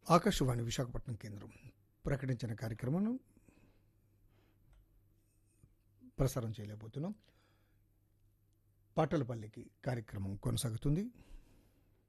ఆకాశవాణి విశాఖపట్నం కేంద్రం ప్రకటించిన కార్యక్రమాన్ని ప్రసారం చేయలేకపోతున్నాం. పాటల పల్లికి కార్యక్రమం కొనసాగుతుంది.